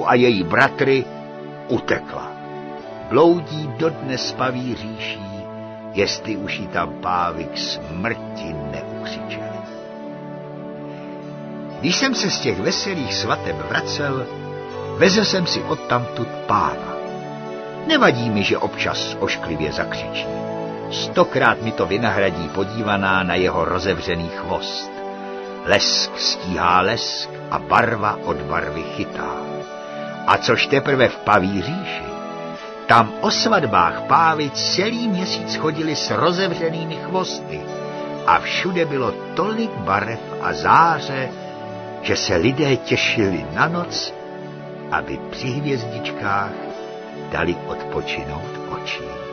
matku a její bratry, utekla. Bloudí dodnes paví říší, jestli už jí tam pávy k smrti neukřičeli. Když jsem se z těch veselých svateb vracel, vezl jsem si odtamtud páva. Nevadí mi, že občas ošklivě zakřičí. 100krát mi to vynahradí podívaná na jeho rozevřený chvost. Lesk stíhá lesk a barva od barvy chytá. A což teprve v paví říši, tam o svatbách pávy celý měsíc chodili s rozevřenými chvosty a všude bylo tolik barev a záře, že se lidé těšili na noc, aby při hvězdičkách dali odpočinout očím.